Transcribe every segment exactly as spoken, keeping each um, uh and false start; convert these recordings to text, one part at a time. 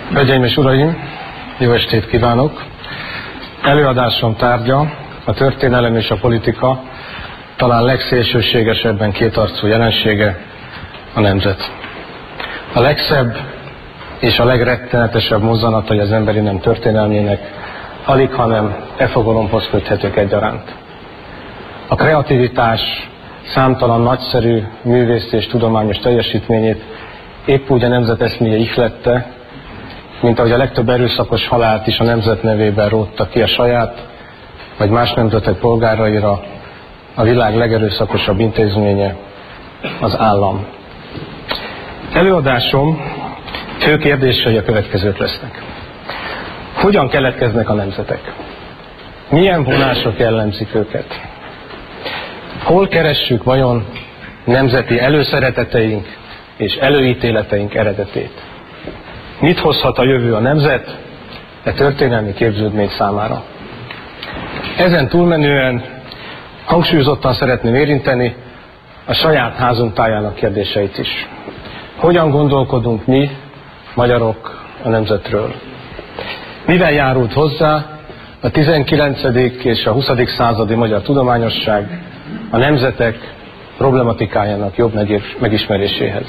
Hölgyeim és uraim, jó estét kívánok! Előadásom tárgya a történelem és a politika talán legszélsőségesebben kétarcú jelensége, a nemzet. A legszebb és a legrettenetesebb mozzanatai az emberi nem történelmének alig, hanem e fogalomhoz köthetők egyaránt. A kreativitás számtalan nagyszerű művész és tudományos teljesítményét épp úgy a nemzet eszméje ihlette, mint ahogy a legtöbb erőszakos halált is a nemzet nevében rótta ki a saját vagy más nemzetek polgáraira a világ legerőszakosabb intézménye, az állam. Előadásom fő kérdései a következők lesznek. Hogyan keletkeznek a nemzetek? Milyen vonások jellemzik őket? Hol keressük vajon nemzeti előszereteteink és előítéleteink eredetét? Mit hozhat a jövő a nemzet e történelmi képződmény számára? Ezen túlmenően hangsúlyozottan szeretném érinteni a saját házunk tájának kérdéseit is. Hogyan gondolkodunk mi, magyarok, a nemzetről? Mivel járult hozzá a tizenkilencedik és a huszadik századi magyar tudományosság a nemzetek problematikájának jobb megismeréséhez?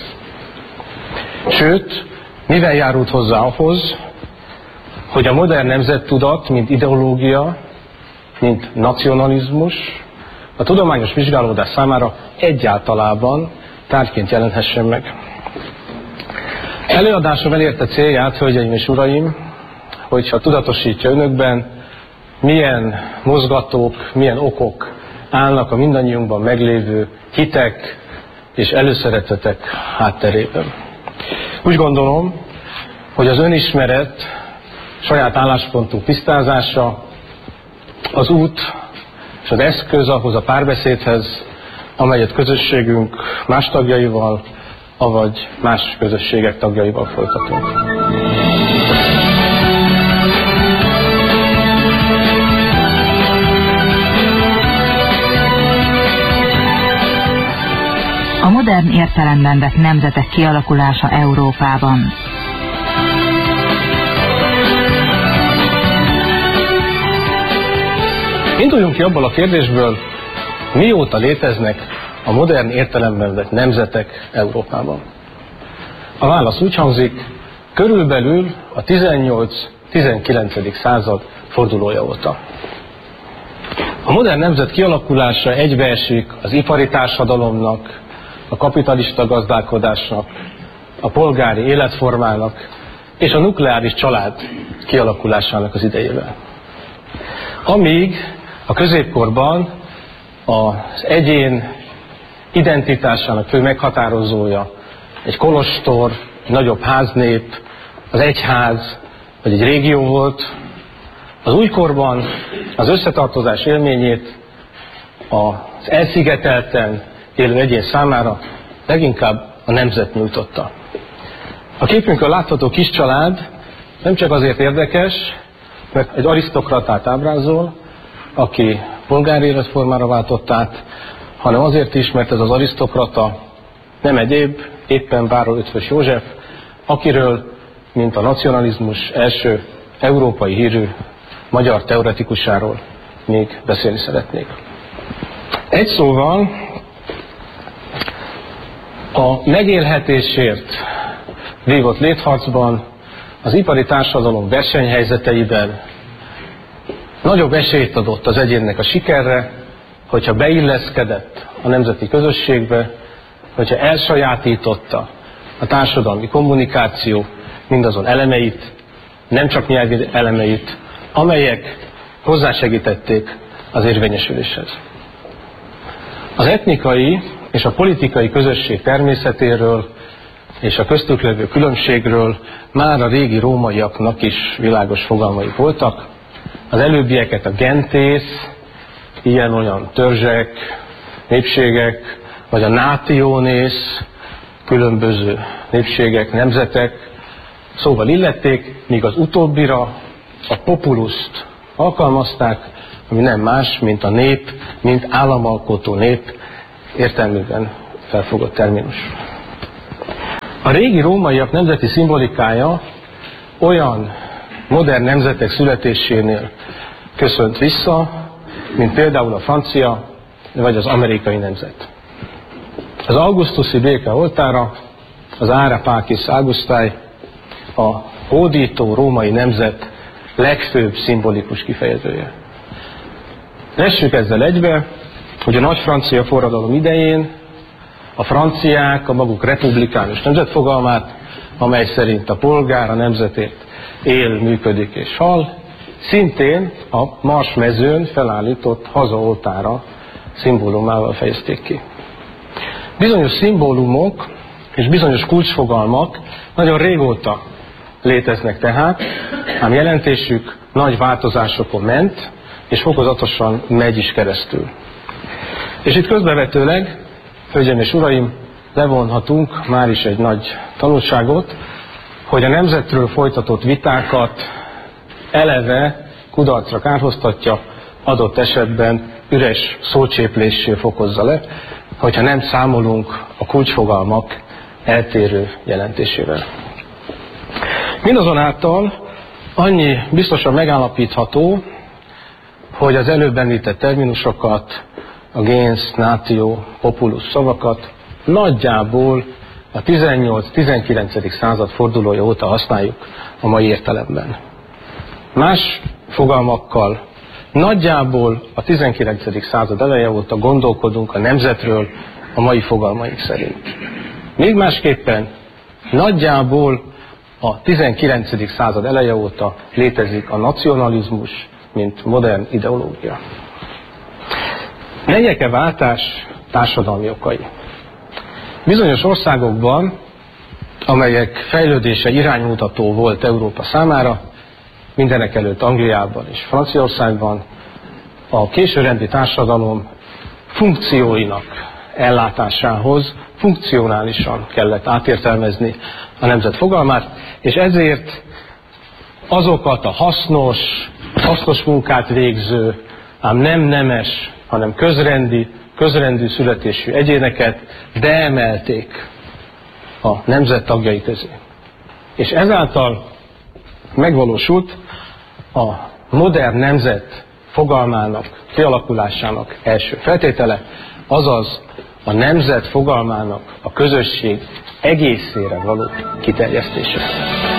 Sőt, mivel járult hozzá ahhoz, hogy a modern nemzettudat, mint ideológia, mint nacionalizmus, a tudományos vizsgálódás számára egyáltalában tárgyként jelenhessen meg. Előadásom elérte célját, hölgyeim és uraim, hogyha tudatosítja önökben, milyen mozgatók, milyen okok állnak a mindannyiunkban meglévő hitek és előszeretetek hátterében. Úgy gondolom, hogy az önismeret, saját álláspontunk tisztázása az út és az eszköz ahhoz a párbeszédhez, amelyet közösségünk más tagjaival, avagy más közösségek tagjaival folytatunk. A modern értelemben vett nemzetek kialakulása Európában. Induljunk ki abból a kérdésből, mióta léteznek a modern értelemben vett nemzetek Európában. A válasz úgy hangzik, körülbelül a tizennyolc-tizenkilencedik század fordulója óta. A modern nemzet kialakulása egybeesik az ipari társadalomnak, a kapitalista gazdálkodásnak, a polgári életformának és a nukleáris család kialakulásának az idejével. Amíg a középkorban az egyén identitásának fő meghatározója egy kolostor, egy nagyobb háznép, az egyház vagy egy régió volt, az újkorban az összetartozás élményét az elszigetelten élő egyén számára leginkább a nemzet nyújtotta. A képünkön látható kis család nem csak azért érdekes, mert egy arisztokratát ábrázol, aki polgári életformára váltott át, hanem azért is, mert ez az arisztokrata nem egyéb, éppen báró Eötvös József, akiről, mint a nacionalizmus első európai hírű magyar teoretikusáról még beszélni szeretnék. Egy szóval, a megélhetésért vívott létharcban, az ipari társadalom versenyhelyzeteiben nagyobb esélyt adott az egyénnek a sikerre, hogyha beilleszkedett a nemzeti közösségbe, hogyha elsajátította a társadalmi kommunikáció mindazon elemeit, nem csak nyelvi elemeit, amelyek hozzásegítették az érvényesüléshez. Az etnikai és a politikai közösség természetéről és a köztük lévő különbségről már a régi rómaiaknak is világos fogalmai voltak. Az előbbieket a gentész, ilyen-olyan törzsek, népségek, vagy a nationes, különböző népségek, nemzetek szóval illették, míg az utóbbira a populuszt alkalmazták, ami nem más, mint a nép, mint államalkotó nép értelműben felfogott terminus. A régi rómaiak nemzeti szimbolikája olyan modern nemzetek születésénél köszönt vissza, mint például a francia vagy az amerikai nemzet. Az augusztusi béke oltára az Ára Pákis Augusztály, a hódító római nemzet legfőbb szimbolikus kifejezője. Vessük ezzel egybe, hogy a nagy francia forradalom idején a franciák a maguk republikánus nemzetfogalmát, amely szerint a polgár a nemzetért él, működik és hal, szintén a Marsmezőn felállított hazaoltára szimbólumával fejezték ki. Bizonyos szimbólumok és bizonyos kulcsfogalmak nagyon régóta léteznek tehát, ám jelentésük nagy változásokon ment, és fokozatosan megy is keresztül. És itt közbevetőleg, hölgyeim és uraim, levonhatunk már is egy nagy tanulságot, hogy a nemzetről folytatott vitákat eleve kudarcra kárhoztatja, adott esetben üres szócsépléssel fokozza le, hogyha nem számolunk a kulcsfogalmak eltérő jelentésével. Mindazonáltal annyi biztosan megállapítható, hogy az előbb említett terminusokat, a gens, natio, populus szavakat nagyjából a tizennyolc-tizenkilencedik század fordulója óta használjuk a mai értelemben. Más fogalmakkal nagyjából a tizenkilencedik század eleje óta gondolkodunk a nemzetről a mai fogalmaink szerint. Még másképpen nagyjából a tizenkilencedik század eleje óta létezik a nacionalizmus, mint modern ideológia. Melyek-e váltás társadalmi okai? Bizonyos országokban, amelyek fejlődése iránymutató volt Európa számára, mindenek előtt Angliában és Franciaországban, a későrendi társadalom funkcióinak ellátásához funkcionálisan kellett átértelmezni a nemzet fogalmát, és ezért azokat a hasznos, hasznos munkát végző, ám nem nemes, hanem közrendi, közrendű születésű egyéneket beemelték a nemzet tagjai közé. És ezáltal megvalósult a modern nemzet fogalmának, kialakulásának első feltétele, azaz a nemzet fogalmának a közösség egészére való kiterjesztése.